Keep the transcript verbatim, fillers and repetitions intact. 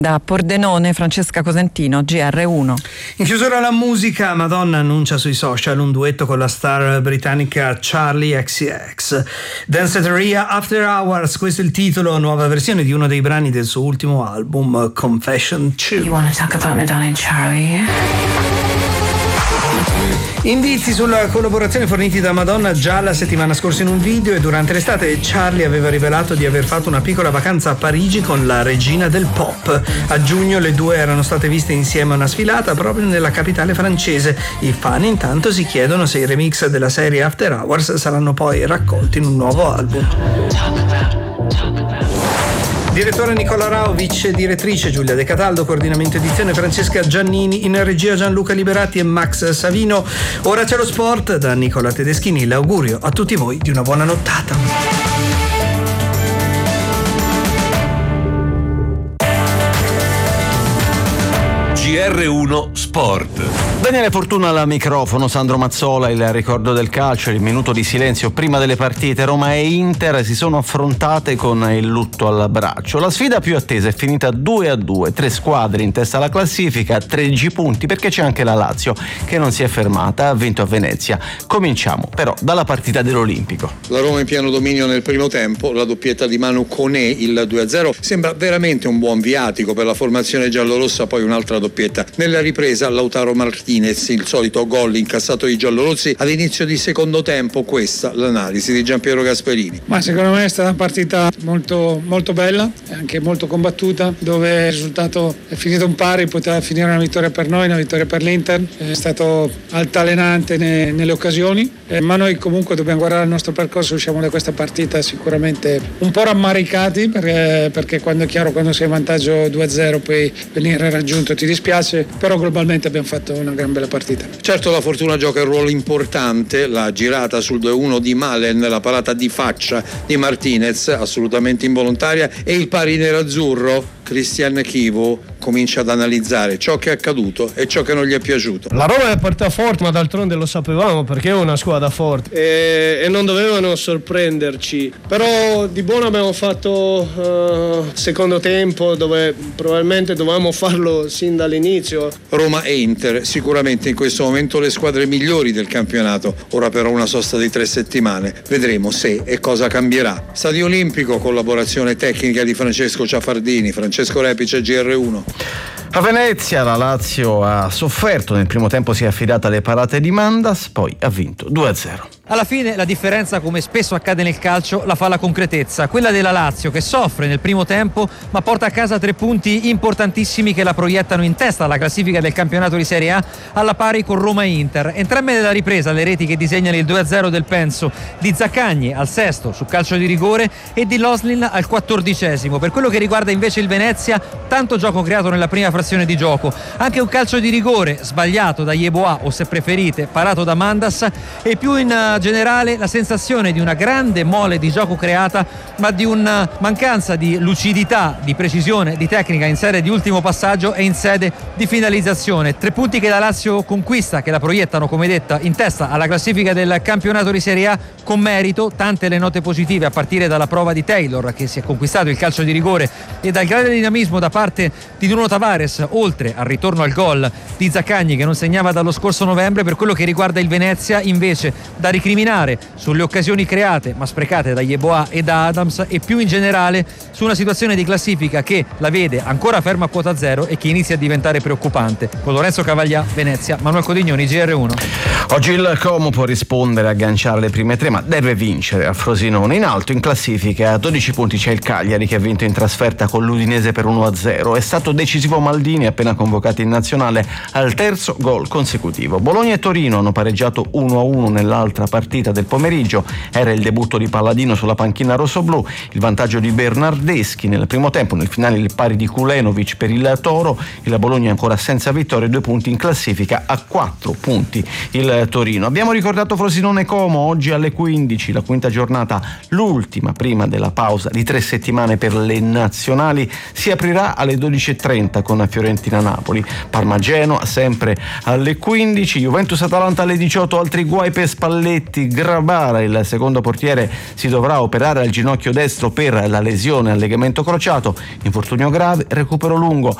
Da Pordenone, Francesca Cosentino, G R uno. In chiusura la musica, Madonna annuncia sui social un duetto con la star britannica Charli X C X. Danceteria After Hours, questo è il titolo, nuova versione di uno dei brani del suo ultimo album, Confession due. You wanna talk about my darling Charlie? Indizi sulla collaborazione forniti da Madonna già la settimana scorsa in un video, e durante l'estate Charli aveva rivelato di aver fatto una piccola vacanza a Parigi con la regina del pop. A giugno le due erano state viste insieme a una sfilata proprio nella capitale francese. I fan intanto si chiedono se i remix della serie After Hours saranno poi raccolti in un nuovo album. Direttore Nicola Rao, vice direttrice Giulia De Cataldo, coordinamento edizione Francesca Giannini, in regia Gianluca Liberati e Max Savino. Ora c'è lo sport da Nicola Tedeschini. L'augurio a tutti voi di una buona nottata. G R uno Sport. Daniele Fortuna al microfono, Sandro Mazzola, il ricordo del calcio, il minuto di silenzio prima delle partite. Roma e Inter si sono affrontate con il lutto al braccio. La sfida più attesa è finita due a due, tre squadre in testa alla classifica, tredici punti, perché c'è anche la Lazio che non si è fermata, ha vinto a Venezia. Cominciamo però dalla partita dell'Olimpico. La Roma in pieno dominio nel primo tempo, la doppietta di Manu Koné, il due a zero, sembra veramente un buon viatico per la formazione giallorossa, poi un'altra doppietta. Nella ripresa Lautaro Martinez, il solito gol incassato ai giallorossi all'inizio di secondo tempo. Questa l'analisi di Giampiero Gasperini. Ma secondo me è stata una partita molto, molto bella e anche molto combattuta, dove il risultato è finito un pari, poteva finire una vittoria per noi, una vittoria per l'Inter. È stato altalenante ne, nelle occasioni, eh, ma noi comunque dobbiamo guardare il nostro percorso. Usciamo da questa partita sicuramente un po' rammaricati, perché, perché quando è chiaro, quando sei in vantaggio due a zero poi venire raggiunto ti dispiace, però globalmente abbiamo fatto una gran bella partita. Certo, la fortuna gioca un ruolo importante, la girata sul due a uno di Malen, la parata di faccia di Martinez assolutamente involontaria, e il pari nerazzurro. Cristian Chivo comincia ad analizzare ciò che è accaduto e ciò che non gli è piaciuto. La Roma è partita forte, ma d'altronde lo sapevamo, perché è una squadra forte e, e non dovevano sorprenderci. Però di buono abbiamo fatto uh, secondo tempo, dove probabilmente dovevamo farlo sin dall'inizio. Roma e Inter sicuramente in questo momento le squadre migliori del campionato. Ora però una sosta di tre settimane, vedremo se e cosa cambierà. Stadio Olimpico, collaborazione tecnica di Francesco Ciaffardini, Francesco Repice, G R uno. A Venezia la Lazio ha sofferto, nel primo tempo si è affidata alle parate di Mandas, poi ha vinto due a zero. Alla fine la differenza, come spesso accade nel calcio, la fa la concretezza, quella della Lazio, che soffre nel primo tempo ma porta a casa tre punti importantissimi che la proiettano in testa alla classifica del campionato di Serie A, alla pari con Roma e Inter. Entrambe nella ripresa le reti che disegnano il due a zero del Penso, di Zaccagni al sesto su calcio di rigore e di Loslin al quattordicesimo. Per quello che riguarda invece il Venezia, tanto gioco creato nella prima frazione di gioco, anche un calcio di rigore sbagliato da Yeboah, o se preferite parato da Mandas, e più in generale la sensazione di una grande mole di gioco creata, ma di una mancanza di lucidità, di precisione, di tecnica in sede di ultimo passaggio e in sede di finalizzazione. Tre punti che la Lazio conquista, che la proiettano, come detta, in testa alla classifica del campionato di Serie A con merito. Tante le note positive, a partire dalla prova di Taylor, che si è conquistato il calcio di rigore, e dal grande dinamismo da parte di Nuno Tavares, oltre al ritorno al gol di Zaccagni, che non segnava dallo scorso novembre. Per quello che riguarda il Venezia, invece, da ricriminare sulle occasioni create ma sprecate da Yeboah e da Adams, e più in generale su una situazione di classifica che la vede ancora ferma a quota zero e che inizia a diventare preoccupante. Con Lorenzo Cavaglià, Venezia, Manuel Codignoni, G R uno. Oggi il Como può rispondere, agganciare le prime tre, ma deve vincere a Frosinone. In alto in classifica a dodici punti c'è il Cagliari, che ha vinto in trasferta con l'Udinese per uno a zero. È stato decisivo Maldini, appena convocato in nazionale, al terzo gol consecutivo. Bologna e Torino hanno pareggiato uno a uno nell'altra partita del pomeriggio. Era il debutto di Palladino sulla panchina rossoblù, il vantaggio di Bernardeschi nel primo tempo, nel finale il pari di Kulenovic per il Toro. Il Bologna è ancora senza vittorie, due punti in classifica, a quattro punti il Torino. Abbiamo ricordato Frosinone Como oggi alle quindici, la quinta giornata, l'ultima prima della pausa di tre settimane per le nazionali, si aprirà alle dodici e trenta con Fiorentina Napoli. Parma Genoa sempre alle quindici, Juventus Atalanta alle diciotto, altri guai per Spalletti Zanetti Grabara, il secondo portiere si dovrà operare al ginocchio destro per la lesione al legamento crociato, infortunio grave, recupero lungo.